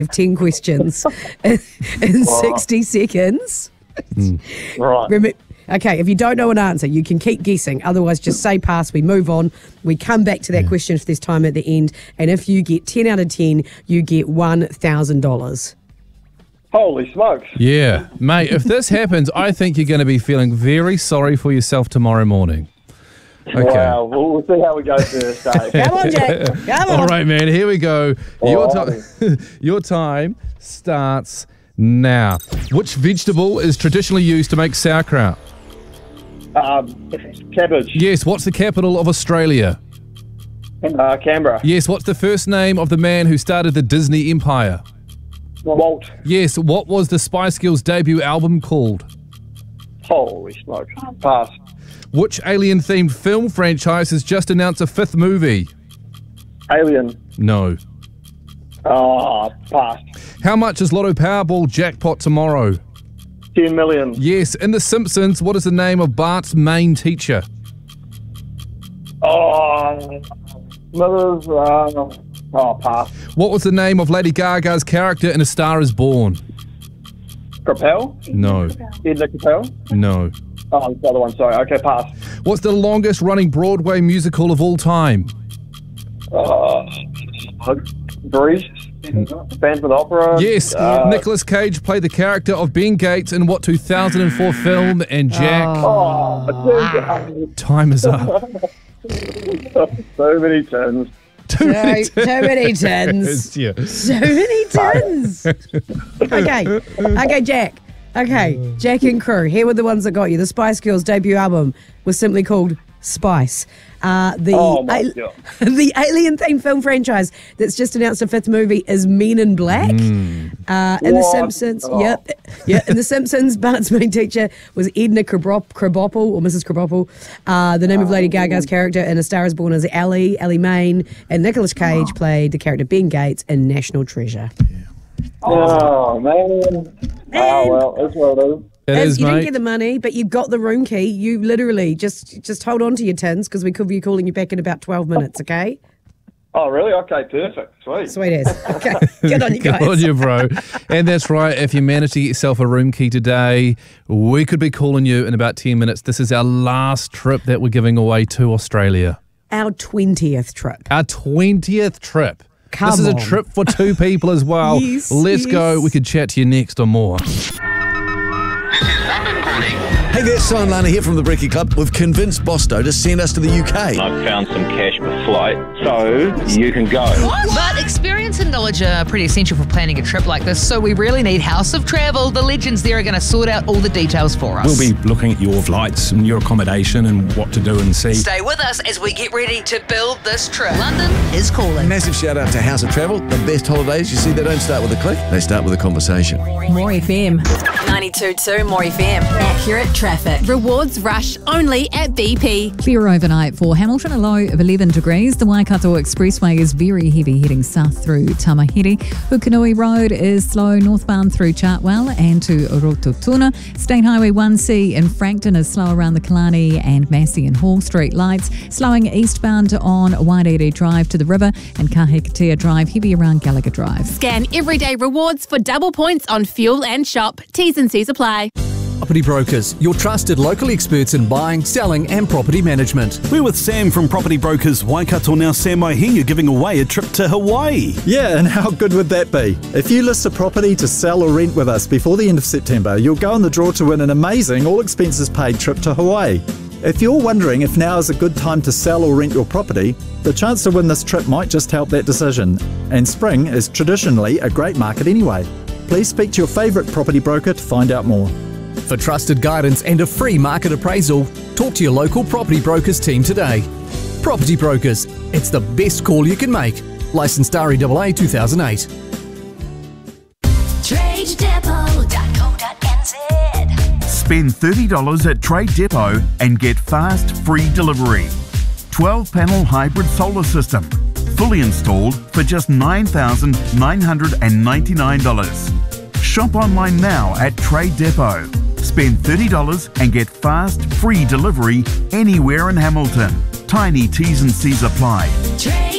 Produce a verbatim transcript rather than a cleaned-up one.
ten questions in, in sixty seconds. Right. Remi- Okay, if you don't know an answer, you can keep guessing. Otherwise, just say pass, we move on. We come back to that yeah. question if there's time at the end. And if you get ten out of ten, you get one thousand dollars. Holy smokes. Yeah. Mate, if this happens, I think you're going to be feeling very sorry for yourself tomorrow morning. Okay. Wow, we'll, we'll see how we go first, eh? Come on, Jack. Come on. All right, man, here we go. Your, ti- your time starts now. Which vegetable is traditionally used to make sauerkraut? Um, cabbage. Yes, what's the capital of Australia? Uh, Canberra. Yes, what's the first name of the man who started the Disney Empire? Walt. Yes, what was the Spice Girls' debut album called? Holy smokes. Pass. Which alien-themed film franchise has just announced a fifth movie? Alien. No. Oh, pass. How much is Lotto Powerball jackpot tomorrow? ten million. Yes, in The Simpsons, what is the name of Bart's main teacher? Oh, Mother's, uh, oh, pass. What was the name of Lady Gaga's character in A Star Is Born? Capel? No. Edna Capel? No. Oh, the other one, sorry. Okay, pass. What's the longest running Broadway musical of all time? Uh, Grease? Phantom Opera? Yes, uh, Nicolas Cage played the character of Ben Gates in what two thousand four film? And Jack, Oh, dude. time is up. So many turns. Too many So, so many tins. Yeah. So many tins. Okay. Okay, Jack. Okay, Jack and crew. Here were the ones that got you. The Spice Girls' debut album was simply called Spice. Uh, the Oh, my al- God. the alien-themed film franchise that's just announced a fifth movie is Men in Black. Mm. Uh, in The What? Simpsons, Oh. yep, yeah. In The Simpsons, Bart's main teacher was Edna Krabappel, Krabappel or Missus Krabappel. Uh, the name of Lady Gaga's character in A Star Is Born is Ellie, Ellie Main, and Nicolas Cage Oh. played the character Ben Gates in National Treasure. Oh, man. Oh, well, that's what it is. It As is, you mate. didn't get the money, but you got the room key. You literally just just hold on to your tins because we could be calling you back in about twelve minutes. Okay, Oh, really? Okay, perfect. Sweet. sweet as. Okay, good on you guys. Good on you, bro. And that's right. If you manage to get yourself a room key today, we could be calling you in about ten minutes. This is our last trip that we're giving away to Australia. Our twentieth trip. Our twentieth trip. Come this is on. a trip for two people as well. Yes, Let's yes. go. We could chat to you next or more. Hey there, Simon Lana here from the Brekkie Club. We've convinced Bosto to send us to the U K. I've found some cash per flight, so you can go. But experience and knowledge are pretty essential for planning a trip like this, so we really need House of Travel. The legends there are going to sort out all the details for us. We'll be looking at your flights and your accommodation and what to do and see. Stay with us as we get ready to build this trip. London is calling. Massive shout out to House of Travel. The best holidays, you see, they don't start with a click, they start with a conversation. More F M. ninety-two point two More F M. Accurate traffic. Rewards rush only at B P. Clear overnight for Hamilton, a low of eleven degrees. The Waikato Expressway is very heavy heading south through Tamahere. Hukanui Road is slow northbound through Chartwell and to Rototuna. State Highway one C in Frankton is slow around the Killarney and Massey and Hall Street lights. Slowing eastbound on Wairere Drive to the river, and Kahikatea Drive heavy around Gallagher Drive. Scan everyday rewards for double points on fuel and shop. T's and C's apply. Property Brokers, your trusted local experts in buying, selling and property management. We're with Sam from Property Brokers Waikato. Now, Sam, I hear you're giving away a trip to Hawaii. Yeah, and how good would that be? If you list a property to sell or rent with us before the end of September, you'll go in the draw to win an amazing, all expenses paid trip to Hawaii. If you're wondering if now is a good time to sell or rent your property, the chance to win this trip might just help that decision. And spring is traditionally a great market anyway. Please speak to your favourite property broker to find out more. For trusted guidance and a free market appraisal, talk to your local Property Brokers team today. Property Brokers, it's the best call you can make. Licensed R E A A two thousand eight. trade depot dot co dot n z. Spend thirty dollars at Trade Depot and get fast, free delivery. twelve panel hybrid solar system. Fully installed for just nine thousand nine hundred ninety-nine dollars. Shop online now at Trade Depot. Spend thirty dollars and get fast, free delivery anywhere in Hamilton. Tiny T's and C's apply. Trade